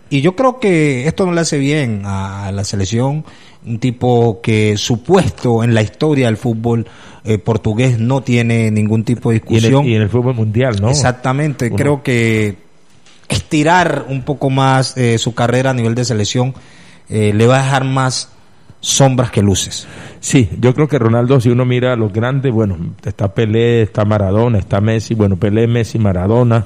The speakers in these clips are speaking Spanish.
Y yo creo que esto no le hace bien a la selección, un tipo que su puesto en la historia del fútbol portugués no tiene ningún tipo de discusión. Y en el fútbol mundial, ¿no? Exactamente, creo que estirar un poco más su carrera a nivel de selección le va a dejar más sombras que luces. Sí, yo creo que Ronaldo, si uno mira a los grandes, bueno, está Pelé, está Maradona, está Messi, bueno, Pelé, Messi, Maradona,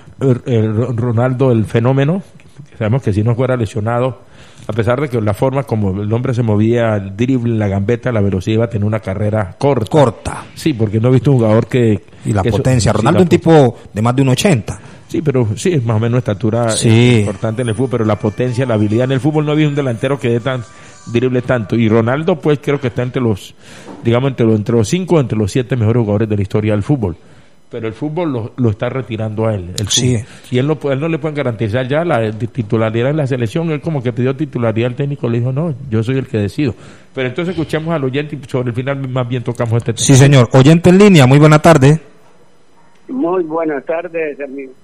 Ronaldo el fenómeno, sabemos que si no fuera lesionado, a pesar de que la forma como el hombre se movía, el drible, la gambeta, la velocidad, iba a tener una carrera corta. Sí, porque no he visto un jugador que... Y la potencia, Ronaldo es un tipo de más de 1.80. Sí, pero sí, es más o menos estatura importante en el fútbol, pero la potencia, la habilidad en el fútbol no había un delantero que dé tan drible tanto. Y Ronaldo, pues, creo que está entre los 5 o entre los 7 mejores jugadores de la historia del fútbol. Pero el fútbol lo está retirando a él. Sí. Y él no le puede garantizar ya la titularidad en la selección. Él como que pidió titularidad al técnico, le dijo, no, yo soy el que decido. Pero entonces escuchamos al oyente y sobre el final más bien tocamos este tema. Sí, señor. Oyente en línea, muy buena tarde. Muy buenas tardes,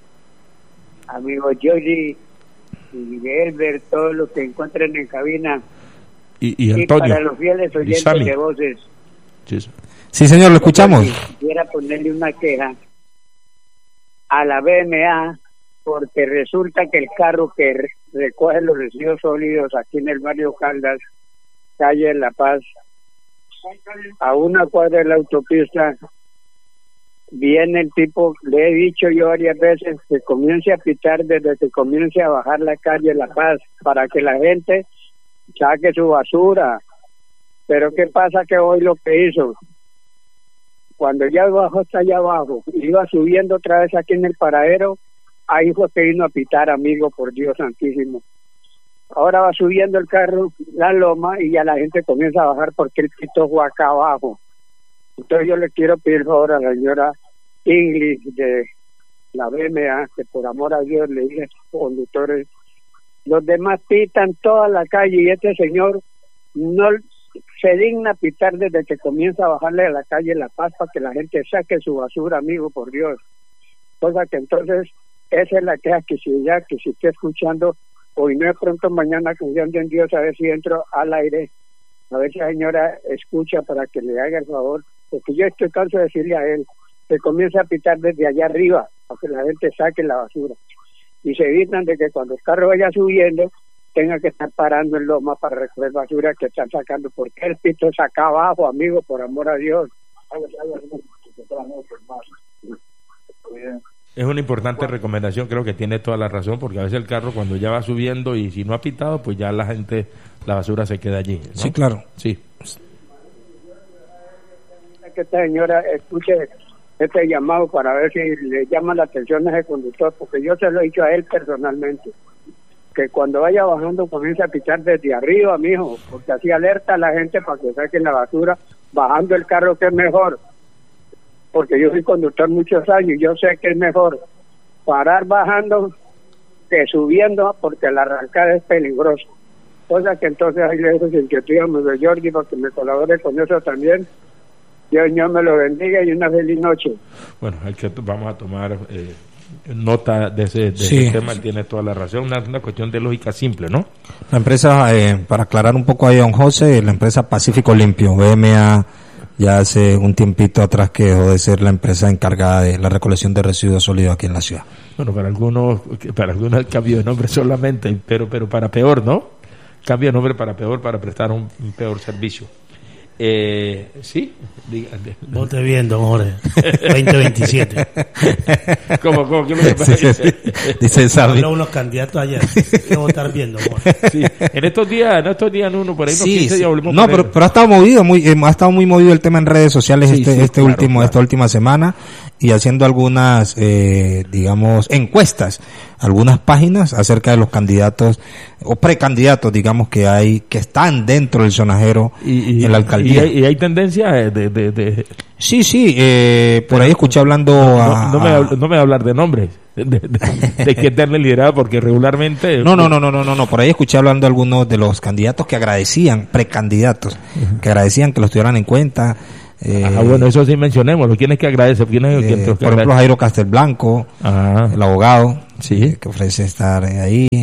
amigo Jordi y Elber, todos los que encuentren en cabina. Y Antonio. Para los fieles oyentes de voces. Sí, señor, lo escuchamos. Quisiera ponerle una queja a la BMA porque resulta que el carro que recoge los residuos sólidos aquí en el barrio Caldas, calle La Paz, a una cuadra de la autopista, viene el tipo, le he dicho yo varias veces que comience a pitar desde que comience a bajar la calle La Paz para que la gente saque su basura. Pero ¿qué pasa? Que hoy lo que hizo, cuando ya bajó hasta allá abajo, iba subiendo otra vez aquí en el paradero, ahí fue que vino a pitar, amigo, por Dios santísimo. Ahora va subiendo el carro, la loma, y ya la gente comienza a bajar porque el pito fue acá abajo. Entonces yo le quiero pedir favor a la señora English de la BMA, que por amor a Dios le diga a los conductores, los demás pitan toda la calle y este señor no se digna pitar desde que comienza a bajarle a la calle La Paz para que la gente saque su basura, amigo, por Dios. Cosa que entonces, esa es la queja que si esté escuchando, hoy no es pronto, mañana, confiando en Dios, a ver si entro al aire, a ver si la señora escucha para que le haga el favor, porque yo estoy cansado de decirle a él que comienza a pitar desde allá arriba, para que la gente saque la basura. Y se evitan de que cuando el carro vaya subiendo, tenga que estar parando en loma para recoger basura que están sacando, porque el pito es acá abajo, amigo, por amor a Dios. Es una importante recomendación, creo que tiene toda la razón, porque a veces el carro cuando ya va subiendo y si no ha pitado, pues ya la basura se queda allí, ¿no? Sí, claro. Sí. Que esta señora escuche este llamado para ver si le llama la atención a ese conductor, porque yo se lo he dicho a él personalmente, que cuando vaya bajando comienza a pitar desde arriba, mijo, porque así alerta a la gente para que saquen la basura bajando el carro, que es mejor, porque yo soy conductor muchos años y yo sé que es mejor parar bajando que subiendo, porque la arrancada es peligrosa. Cosa que entonces ahí le dejo sin inquietud a mi Jordi para que me colabore con eso también. Dios me lo bendiga y una feliz noche. Bueno, vamos a tomar nota de ese tema, él tiene toda la razón, una cuestión de lógica simple, ¿no? La empresa, para aclarar un poco ahí a don José, la empresa Pacífico Limpio, BMA, ya hace un tiempito atrás que dejó de ser la empresa encargada de la recolección de residuos sólidos aquí en la ciudad. Bueno, para algunos cambio de nombre solamente, pero para peor, ¿no? Cambio de nombre para peor, para prestar un peor servicio. Sí, vote bien, don Jorge. 2027. ¿Cómo? ¿Qué me parece? Dice Sabi. Unos candidatos ayer. Hay que votar bien, don Jorge. Sí. En estos días uno por ahí unos 15 días volvemos. No, pero ha estado movido, ha estado muy movido el tema en redes sociales esta última semana, y haciendo algunas, digamos, encuestas, algunas páginas acerca de los candidatos o precandidatos, digamos, que están dentro del sonajero en la alcaldía. Y hay tendencia de... Sí, por ahí escuché hablando no me va a hablar de nombres, de que darle liderado, porque regularmente... No, por ahí escuché hablando algunos de los candidatos que agradecían, precandidatos, que agradecían que los tuvieran en cuenta. Bueno, eso sí mencionémoslo. ¿Quién es que agradece? Por ejemplo, Jairo Castelblanco, el abogado, que ofrece estar ahí.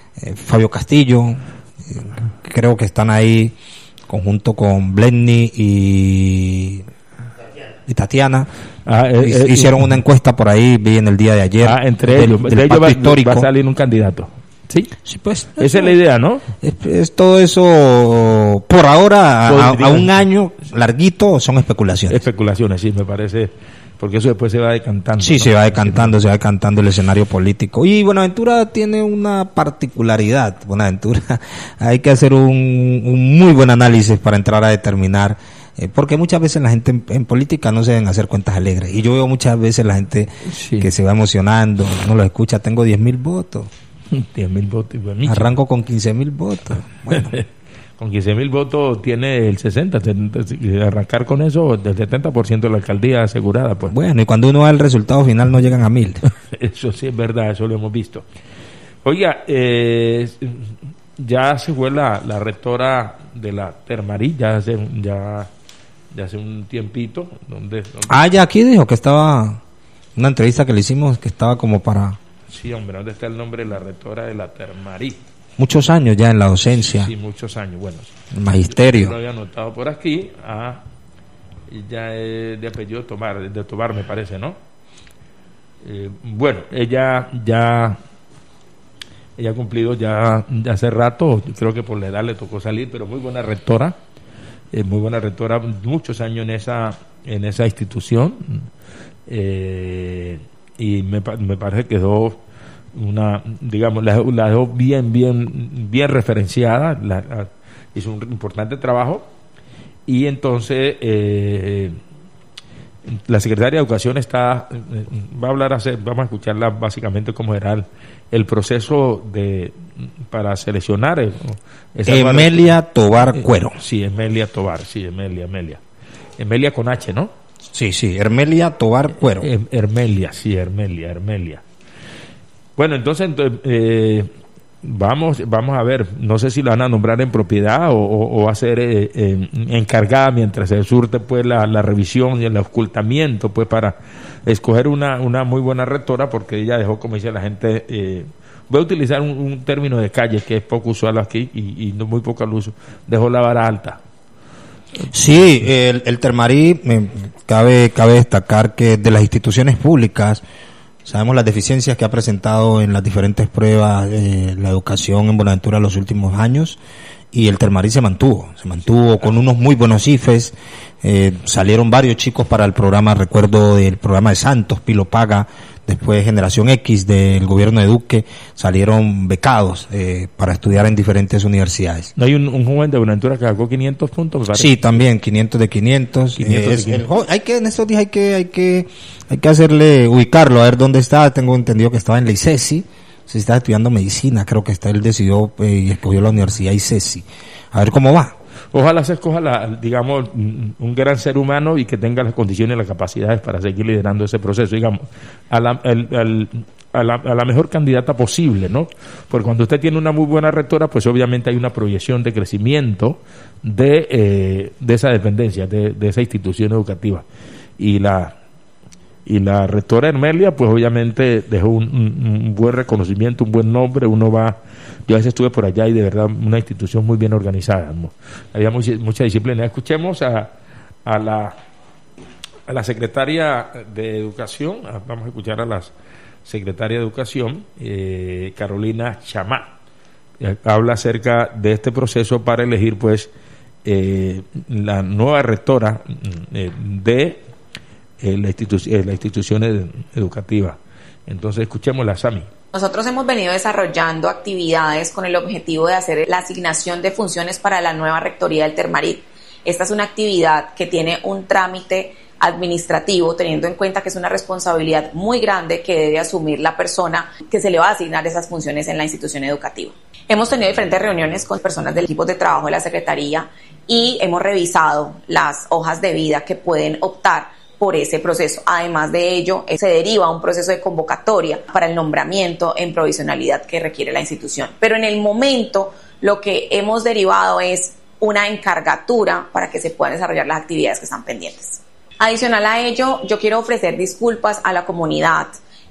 Fabio Castillo, creo que están ahí conjunto con Blenny y Tatiana. Hicieron una encuesta por ahí, vi en el día de ayer. Entre ellos, del pacto histórico. Va a salir un candidato. Sí, pues esa es la idea, ¿no? Es todo eso por ahora, a un año larguito, son especulaciones. Especulaciones, sí, me parece, porque eso después se va decantando. Sí, ¿no? Se va decantando el escenario político. Y Buenaventura tiene una particularidad. Buenaventura, hay que hacer un muy buen análisis para entrar a determinar, porque muchas veces la gente en política no se deben hacer cuentas alegres. Y yo veo muchas veces la gente que se va emocionando, no lo escucha, tengo 10,000 votos. 10,000 votos. Arranco con 15,000 votos. Bueno. Con 15,000 votos tiene el 60%. Arrancar con eso, del 70% de la alcaldía asegurada. Pues. Bueno, y cuando uno va al resultado final no llegan a 1,000. Eso sí es verdad, eso lo hemos visto. Oiga, ya se fue la rectora de la Termarí, ya hace un tiempito. ¿Dónde? Ya aquí dijo que estaba, una entrevista que le hicimos, que estaba como para... Sí, hombre, ¿dónde está el nombre de la rectora de la Termarí? Muchos años ya en la docencia. Sí, muchos años, bueno. El magisterio. Lo había anotado por aquí. Ya es de apellido Tobar, me parece, ¿no? Bueno, ella ha cumplido ya hace rato, creo que por la edad le tocó salir, pero muy buena rectora, muchos años en esa institución. Y me parece que quedó la dejó bien referenciada, hizo un importante trabajo, y entonces la secretaria de Educación vamos a escucharla básicamente cómo era el proceso para seleccionar Emelia Tobar Cuero. Sí, Emelia Tobar, sí, Emelia con H, ¿no? Sí, Hermelia Tobar Cuero. Hermelia. Bueno, entonces vamos a ver, no sé si la van a nombrar en propiedad o va a ser encargada mientras se surte pues la revisión y el ocultamiento, pues para escoger una muy buena rectora, porque ella dejó, como dice la gente, voy a utilizar un término de calle que es poco usual aquí y no muy poco al uso, dejó la vara alta. Sí, el Termarí, cabe destacar que de las instituciones públicas sabemos las deficiencias que ha presentado en las diferentes pruebas la educación en Buenaventura en los últimos años, y el Termarí se mantuvo con unos muy buenos IFES. Salieron varios chicos para el programa, recuerdo del programa de Santos, Pilo Paga, después Generación X del gobierno de Duque, salieron becados para estudiar en diferentes universidades. ¿No hay un joven de Buenaventura que sacó 500 puntos? Sí, también 500 de 500. En estos días hay que ubicarlo, a ver dónde está. Tengo entendido que estaba en la ICESI, se está estudiando medicina, creo que él decidió y escogió la universidad ICESI. A ver cómo va. Ojalá se escoja, digamos, un gran ser humano y que tenga las condiciones y las capacidades para seguir liderando ese proceso, digamos, a la mejor candidata posible, ¿no? Porque cuando usted tiene una muy buena rectora, pues obviamente hay una proyección de crecimiento de esa dependencia, de esa institución educativa. Y la rectora Hermelia, pues obviamente dejó un buen reconocimiento, un buen nombre. Yo a veces estuve por allá y de verdad una institución muy bien organizada, ¿no? Había mucha disciplina. Escuchemos a la secretaria de Educación, vamos a escuchar a la secretaria de Educación, Carolina Chamá. Habla acerca de este proceso para elegir pues la nueva rectora de la institución educativa. Entonces escuchémosla, Sami. Nosotros hemos venido desarrollando actividades con el objetivo de hacer la asignación de funciones para la nueva rectoría del Termarí. Esta es una actividad que tiene un trámite administrativo, teniendo en cuenta que es una responsabilidad muy grande que debe asumir la persona que se le va a asignar esas funciones en la institución educativa. Hemos tenido diferentes reuniones con personas del equipo de trabajo de la Secretaría y hemos revisado las hojas de vida que pueden optar por ese proceso. Además de ello, se deriva un proceso de convocatoria para el nombramiento en provisionalidad que requiere la institución. Pero en el momento, lo que hemos derivado es una encargatura para que se puedan desarrollar las actividades que están pendientes. Adicional a ello, yo quiero ofrecer disculpas a la comunidad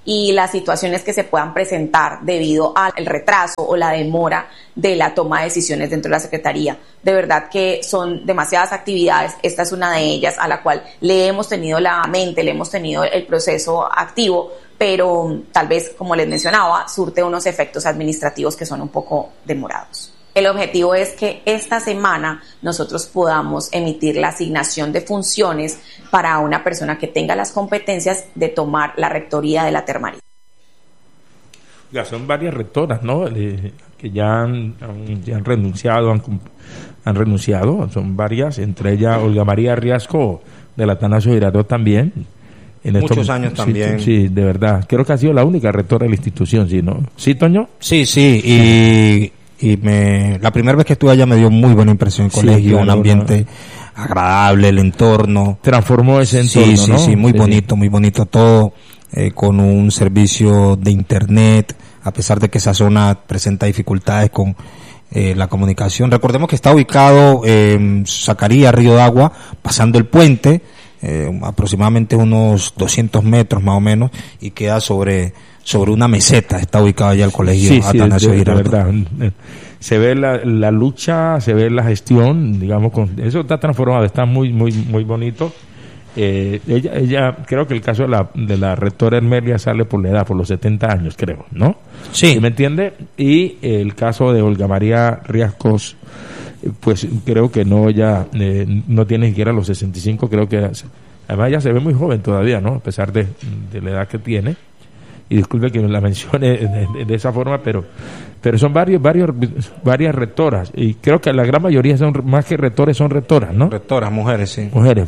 y las situaciones que se puedan presentar debido al retraso o la demora de la toma de decisiones dentro de la Secretaría. De verdad que son demasiadas actividades, esta es una de ellas a la cual le hemos tenido la mente, le hemos tenido el proceso activo, pero tal vez, como les mencionaba, surte unos efectos administrativos que son un poco demorados. El objetivo es que esta semana nosotros podamos emitir la asignación de funciones para una persona que tenga las competencias de tomar la rectoría de la Termarit. Ya son varias rectoras, ¿no? Que ya han renunciado, han renunciado, son varias, entre ellas Olga María Riasco de la Atanasio Girardot también. Muchos años también. Sí, de verdad. Creo que ha sido la única rectora de la institución, ¿sí, no? ¿Sí, Toño? Sí, la primera vez que estuve allá me dio muy buena impresión el colegio, claro, un ambiente agradable, el entorno. Transformó ese entorno, ¿no? Sí, muy bonito todo, con un servicio de internet, a pesar de que esa zona presenta dificultades con la comunicación. Recordemos que está ubicado en Zacarías, Río de Agua, pasando el puente, aproximadamente unos 200 metros más o menos, y queda sobre una meseta, está ubicado allá el colegio Atanasio Girardot. De verdad. Se ve la lucha, se ve la gestión, digamos, eso está transformado, está muy bonito. Ella creo que el caso de la rectora Hermelia sale por la edad, por los 70 años, creo, ¿no? Sí. ¿Me entiende? Y el caso de Olga María Riascos, pues creo que no, ella no tiene ni siquiera los 65, creo que además ella se ve muy joven todavía, ¿no? A pesar de la edad que tiene. Y disculpe que la mencione de esa forma, pero son varias rectoras, y creo que la gran mayoría son, más que rectores, son rectoras, ¿no? Rectoras, mujeres, sí. Mujeres.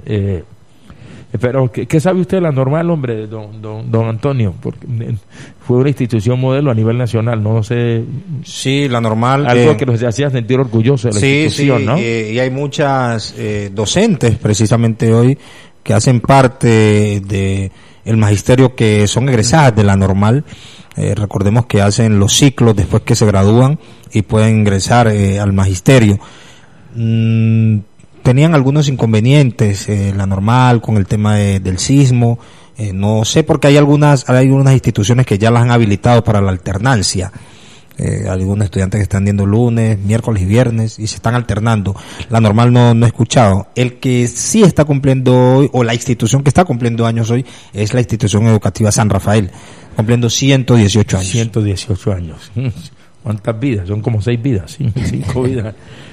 Pero ¿qué sabe usted de la normal, hombre, don Antonio? Porque fue una institución modelo a nivel nacional, no sé. Sí, la normal. Algo que nos hacía sentir orgulloso de la institución, ¿no? Y hay muchas docentes, precisamente hoy, que hacen parte de el magisterio, que son egresadas de la normal. Recordemos que hacen los ciclos después que se gradúan y pueden ingresar al magisterio. Tenían algunos inconvenientes la normal con el tema del sismo, no sé, porque hay algunas instituciones que ya las han habilitado para la alternancia. Algunos estudiantes que están yendo lunes, miércoles y viernes y se están alternando. La normal no he escuchado. El que sí está cumpliendo hoy, o la institución que está cumpliendo años hoy, es la institución educativa San Rafael, cumpliendo 118 años. 118 años. ¿Cuántas vidas? Son como 6 vidas, 5 vidas.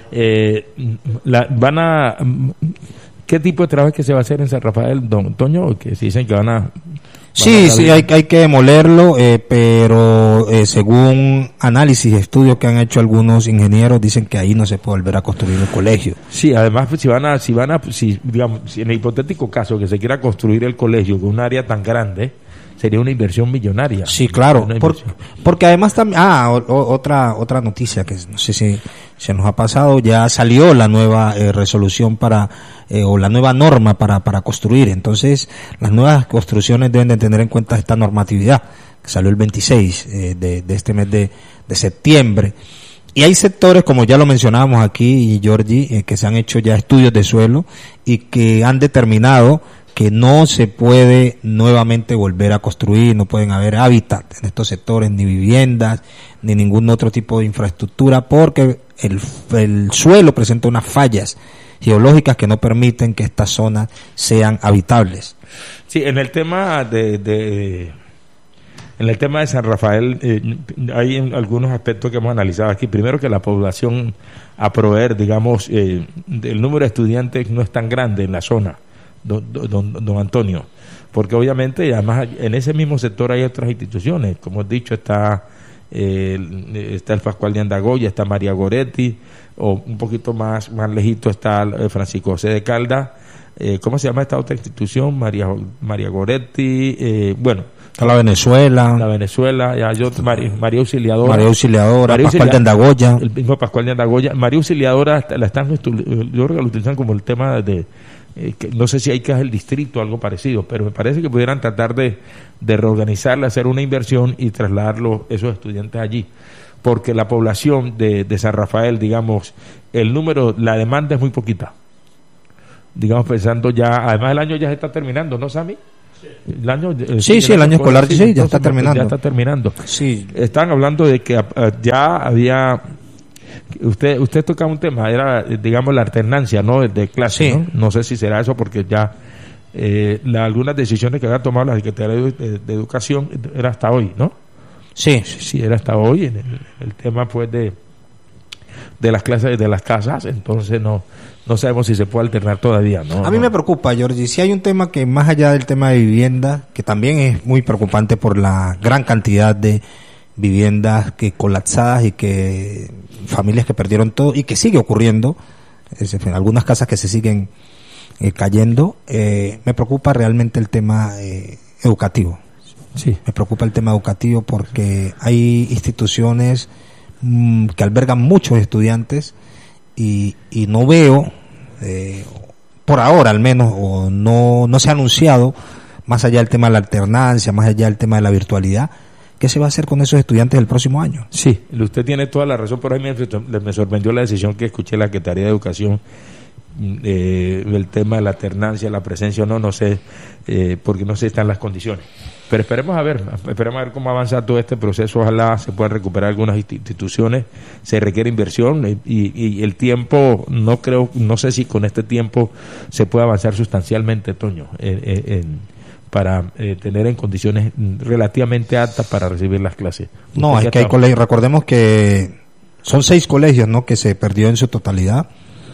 ¿Qué tipo de trabajo que se va a hacer en San Rafael, don Toño? Que se dicen que van a... Sí, hay que demolerlo, pero según análisis y estudios que han hecho algunos ingenieros, dicen que ahí no se puede volver a construir un colegio. Sí, además, si en el hipotético caso que se quiera construir el colegio con un área tan grande, sería una inversión millonaria. Sí, claro, porque además también, otra noticia que no sé si se nos ha pasado, ya salió la nueva resolución o la nueva norma para construir. Entonces, las nuevas construcciones deben de tener en cuenta esta normatividad, que salió el 26 de este mes de septiembre. Y hay sectores, como ya lo mencionábamos aquí, Georgie, que se han hecho ya estudios de suelo y que han determinado que no se puede nuevamente volver a construir, no pueden haber hábitat en estos sectores, ni viviendas, ni ningún otro tipo de infraestructura, porque el suelo presenta unas fallas geológicas que no permiten que estas zonas sean habitables. Sí, en el tema de San Rafael hay algunos aspectos que hemos analizado aquí. Primero, que la población a proveer, digamos, el número de estudiantes no es tan grande en la zona, don Antonio, porque obviamente además en ese mismo sector hay otras instituciones, como he dicho, está el Pascual de Andagoya, está María Goretti, o un poquito más lejito está Francisco José de Caldas. ¿Cómo se llama esta otra institución? María Goretti, bueno, está la Venezuela, María Auxiliadora, Pascual de Andagoya, el mismo Pascual de Andagoya. María Auxiliadora yo creo que lo utilizan como el tema de que no sé si hay que hacer el distrito o algo parecido, pero me parece que pudieran tratar de reorganizarla, hacer una inversión y trasladar esos estudiantes allí, porque la población de San Rafael, digamos, la demanda es muy poquita, digamos, pensando ya, además el año ya se está terminando, ¿no, Sammy? El año, el año escolar sí, ya está terminando. Ya está terminando. Sí. Están hablando de que ya había... Usted tocaba un tema, era, digamos, la alternancia, ¿no? De clase, Sí. ¿no? No sé si será eso porque ya algunas decisiones que había tomado la Secretaría de Educación era hasta hoy, ¿no? Sí. Sí, era hasta hoy en el tema, pues, de las clases de las casas, entonces no sabemos si se puede alternar todavía, ¿no? A mí me preocupa, Jordi, si hay un tema que más allá del tema de vivienda, que también es muy preocupante por la gran cantidad de viviendas que colapsadas y que familias que perdieron todo y que sigue ocurriendo, en algunas casas que se siguen cayendo, me preocupa realmente el tema educativo. Sí. Me preocupa el tema educativo porque hay instituciones que albergan muchos estudiantes y no veo, por ahora al menos, o no se ha anunciado, más allá del tema de la alternancia, más allá del tema de la virtualidad, ¿qué se va a hacer con esos estudiantes el próximo año? Sí, usted tiene toda la razón, por ahí me sorprendió la decisión que escuché la Secretaría de Educación, el tema de la alternancia, la presencia, no sé, porque no se están las condiciones. Pero esperemos a ver cómo avanza todo este proceso. Ojalá se puedan recuperar algunas instituciones. Se requiere inversión y el tiempo, no sé si con este tiempo se puede avanzar sustancialmente, Toño, para tener en condiciones relativamente aptas para recibir las clases. No, es que hay colegios, recordemos que son 6 colegios, ¿no?, que se perdió en su totalidad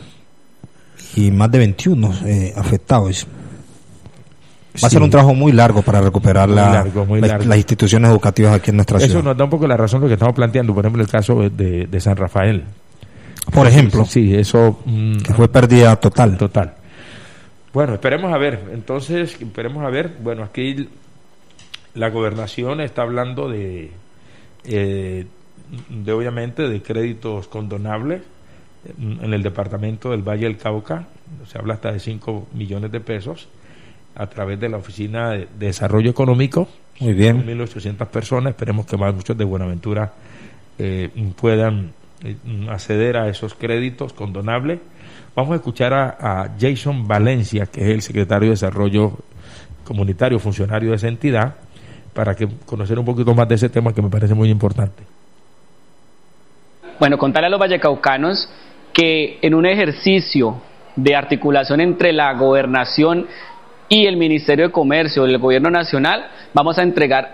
y más de 21 afectados. Va a ser un trabajo muy largo para recuperar las instituciones educativas aquí en nuestra ciudad. Eso nos da un poco la razón de lo que estamos planteando, por ejemplo, el caso de San Rafael. Por ejemplo. Sí, eso... que fue pérdida total. Total. Bueno, esperemos a ver. Bueno, aquí la gobernación está hablando de obviamente, de créditos condonables en el departamento del Valle del Cauca. Se habla hasta de 5 millones de pesos a través de la Oficina de Desarrollo Económico. Muy bien. 1.800 personas. Esperemos que muchos de Buenaventura puedan acceder a esos créditos condonables. Vamos a escuchar a Jason Valencia, que es el secretario de Desarrollo Comunitario, funcionario de esa entidad, para conocer un poquito más de ese tema que me parece muy importante. Bueno, contarle a los vallecaucanos que en un ejercicio de articulación entre la gobernación y el Ministerio de Comercio del Gobierno Nacional, vamos a entregar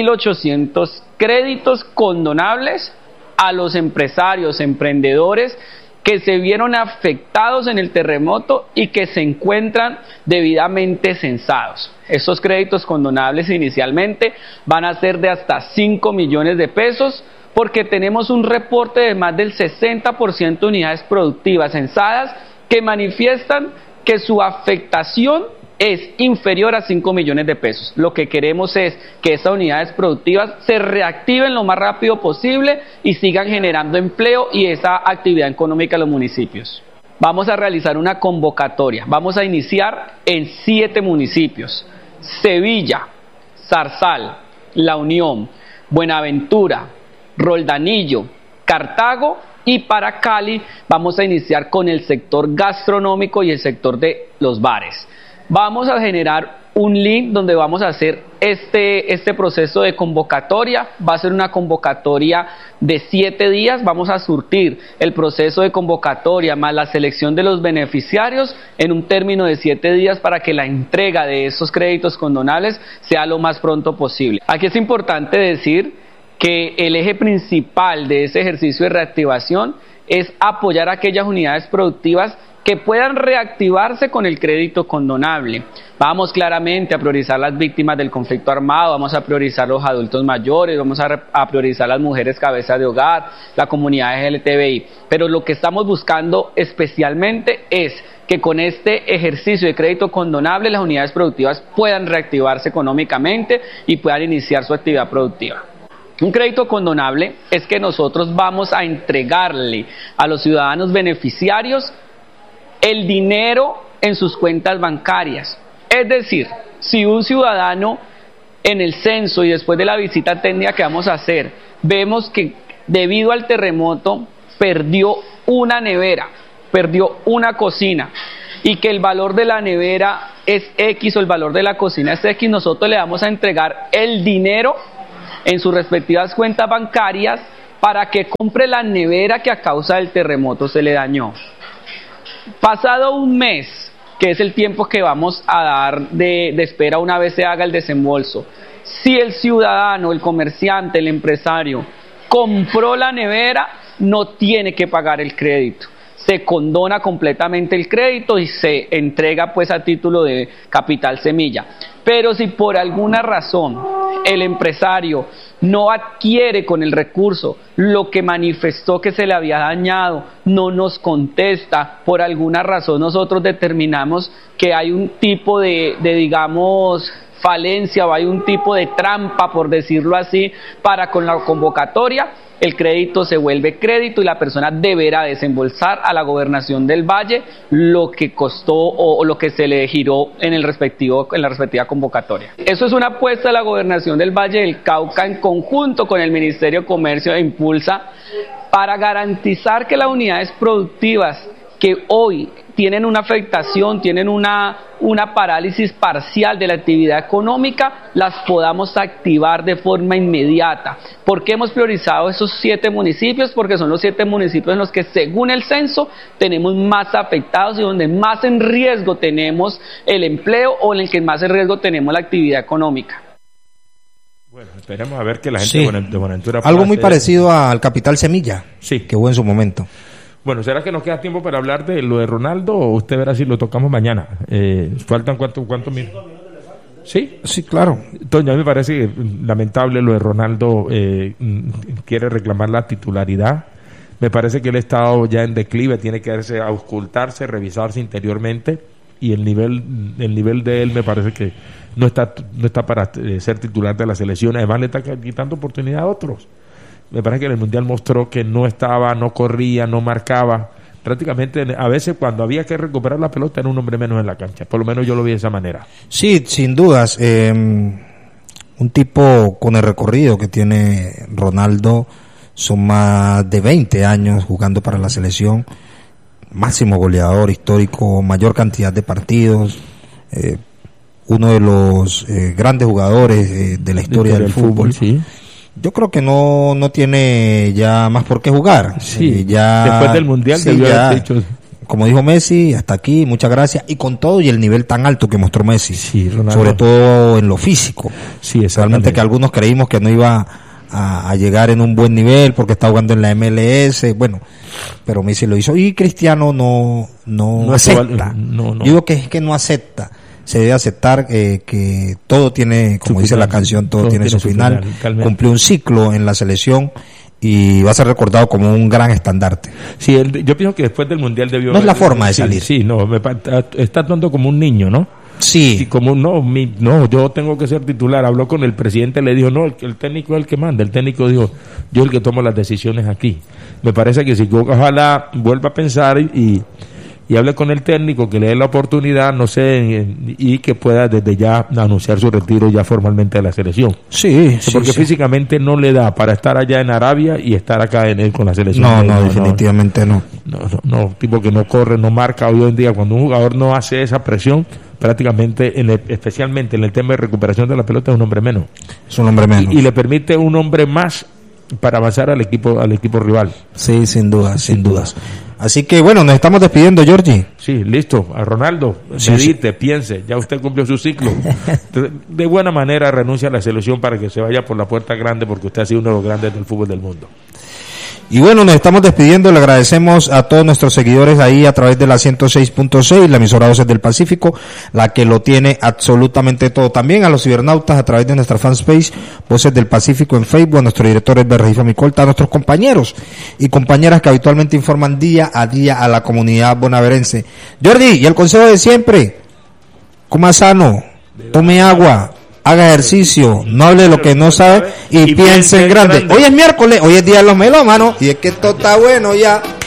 1.800 créditos condonables a los empresarios, emprendedores que se vieron afectados en el terremoto y que se encuentran debidamente censados. Estos créditos condonables inicialmente van a ser de hasta 5 millones de pesos, porque tenemos un reporte de más del 60% de unidades productivas censadas que manifiestan que su afectación es inferior a 5 millones de pesos. Lo que queremos es que esas unidades productivas se reactiven lo más rápido posible y sigan generando empleo y esa actividad económica en los municipios. Vamos a realizar una convocatoria. Vamos a iniciar en 7 municipios: Sevilla, Zarzal, La Unión, Buenaventura, Roldanillo, Cartago, y para Cali vamos a iniciar con el sector gastronómico y el sector de los bares. Vamos a generar un link donde vamos a hacer este proceso de convocatoria. Va a ser una convocatoria de 7 días. Vamos a surtir el proceso de convocatoria más la selección de los beneficiarios en un término de 7 días para que la entrega de esos créditos condonables sea lo más pronto posible. Aquí es importante decir que el eje principal de ese ejercicio de reactivación es apoyar a aquellas unidades productivas que puedan reactivarse con el crédito condonable. Vamos claramente a priorizar las víctimas del conflicto armado, vamos a priorizar los adultos mayores, vamos a priorizar las mujeres cabezas de hogar, la comunidad LGTBI. Pero lo que estamos buscando especialmente es que con este ejercicio de crédito condonable las unidades productivas puedan reactivarse económicamente y puedan iniciar su actividad productiva. Un crédito condonable es que nosotros vamos a entregarle a los ciudadanos beneficiarios el dinero en sus cuentas bancarias. Es decir, si un ciudadano en el censo y después de la visita técnica que vamos a hacer, vemos que debido al terremoto perdió una nevera, perdió una cocina y que el valor de la nevera es X o el valor de la cocina es X, nosotros le vamos a entregar el dinero en sus respectivas cuentas bancarias para que compre la nevera que a causa del terremoto se le dañó. Pasado un mes, que es el tiempo que vamos a dar de espera una vez se haga el desembolso, si el ciudadano, el comerciante, el empresario compró la nevera, no tiene que pagar el crédito. Se condona completamente el crédito y se entrega pues a título de capital semilla. Pero si por alguna razón el empresario no adquiere con el recurso lo que manifestó que se le había dañado, no nos contesta, por alguna razón nosotros determinamos que hay un tipo de digamos, falencia o hay un tipo de trampa, por decirlo así, para con la convocatoria, el crédito se vuelve crédito y la persona deberá desembolsar a la Gobernación del Valle lo que costó o lo que se le giró en la respectiva convocatoria. Eso es una apuesta de la Gobernación del Valle del Cauca en conjunto con el Ministerio de Comercio e Impulsa para garantizar que las unidades productivas que hoy tienen una afectación, tienen una parálisis parcial de la actividad económica, las podamos activar de forma inmediata. ¿Por qué hemos priorizado esos 7 municipios? Porque son los 7 municipios en los que, según el censo, tenemos más afectados y donde más en riesgo tenemos el empleo o en el que más en riesgo tenemos la actividad económica. Bueno, esperemos a ver que la gente de Buenaventura... Algo muy parecido al Capital Semilla, que hubo en su momento. Bueno, ¿será que nos queda tiempo para hablar de lo de Ronaldo o usted verá si lo tocamos mañana? ¿Faltan cuántos minutos? ¿Sí? Sí, claro. Entonces, a mí me parece lamentable lo de Ronaldo, quiere reclamar la titularidad. Me parece que él ha estado ya en declive, tiene que auscultarse, revisarse interiormente y el nivel de él me parece que no está para ser titular de la selección. Además le está quitando oportunidad a otros. Me parece que en el Mundial mostró que no estaba, no corría, no marcaba. Prácticamente, a veces cuando había que recuperar la pelota era un hombre menos en la cancha. Por lo menos yo lo vi de esa manera. Sí, sin dudas. Un tipo con el recorrido que tiene Ronaldo, son más de 20 años jugando para la selección. Máximo goleador histórico, mayor cantidad de partidos. Uno de los grandes jugadores de la historia del fútbol. Sí. Yo creo que no tiene ya más por qué jugar. Sí, ya después del Mundial debió haber dicho... Como dijo Messi, hasta aquí, muchas gracias. Y con todo y el nivel tan alto que mostró Messi, sobre todo en lo físico. Sí, realmente que algunos creímos que no iba a llegar en un buen nivel porque está jugando en la MLS. Bueno, pero Messi lo hizo. Y Cristiano no acepta. Yo digo que es que no acepta. Se debe aceptar que todo tiene, como dice la canción, todo tiene su final. Cumplió un ciclo en la selección y va a ser recordado como un gran estandarte. Sí, yo pienso que después del Mundial debió... No es la forma de salir. Sí, está actuando como un niño, ¿no? Sí. Como yo tengo que ser titular. Habló con el presidente, le dijo, no, el técnico es el que manda. El técnico dijo, yo el que tomo las decisiones aquí. Me parece que si ojalá vuelva a pensar y hable con el técnico, que le dé la oportunidad, no sé, y que pueda desde ya anunciar su retiro ya formalmente de la selección. Sí, porque físicamente no le da para estar allá en Arabia y estar acá con la selección. No, definitivamente no. No, tipo que no corre, no marca. Hoy en día, cuando un jugador no hace esa presión, prácticamente, especialmente en el tema de recuperación de la pelota, es un hombre menos. Es un hombre menos. Y le permite un hombre más para avanzar al equipo rival. Sí, sin dudas. Así que bueno, nos estamos despidiendo, Georgie. Sí, listo. A Ronaldo, medite, piense, ya usted cumplió su ciclo. De buena manera renuncia a la selección para que se vaya por la puerta grande, porque usted ha sido uno de los grandes del fútbol del mundo. Y bueno, nos estamos despidiendo, le agradecemos a todos nuestros seguidores ahí a través de la 106.6, la emisora Voces del Pacífico, la que lo tiene absolutamente todo. También a los cibernautas a través de nuestra fanpage Voces del Pacífico en Facebook, a nuestro director Edber Regifa Micolta, a nuestros compañeros y compañeras que habitualmente informan día a día a la comunidad bonaverense. Jordi, y el consejo de siempre, coma sano, tome agua, haga ejercicio, no hable de lo que no sabe y piense en grande. Hoy es miércoles, hoy es día de los melómanos y es que esto está bueno ya.